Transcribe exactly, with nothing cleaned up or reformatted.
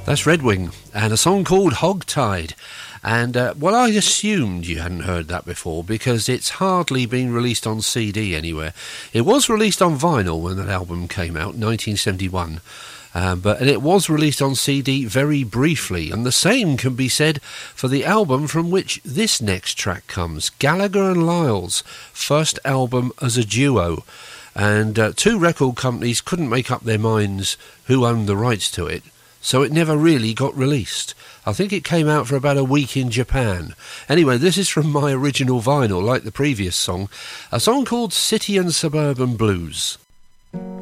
That's Redwing, and a song called Hogtied. And, uh, well, I assumed you hadn't heard that before because it's hardly been released on C D anywhere. It was released on vinyl when that album came out, nineteen seventy-one. Um, but and it was released on C D very briefly, and the same can be said for the album from which this next track comes, Gallagher and Lyle's first album as a duo. And uh, two record companies couldn't make up their minds who owned the rights to it, so it never really got released. I think it came out for about a week in Japan. Anyway, this is from my original vinyl, like the previous song, a song called City and Suburban Blues.